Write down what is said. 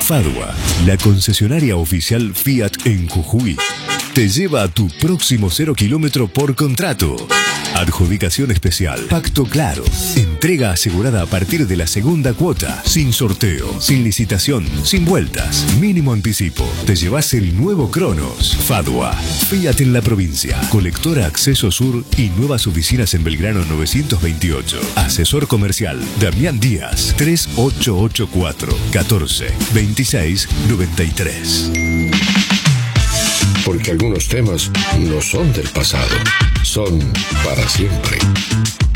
Fadua, la concesionaria oficial Fiat en Jujuy, te lleva a tu próximo 0 kilómetro por contrato. Adjudicación especial, pacto claro, entrega asegurada a partir de la segunda cuota, sin sorteo, sin licitación, sin vueltas, mínimo anticipo. Te llevas el nuevo Cronos. Fadua, Fiat en la provincia, colectora Acceso Sur y nuevas oficinas en Belgrano 928. Asesor comercial, Damián Díaz, 3884 14 26 93. Porque algunos temas no son del pasado, son para siempre.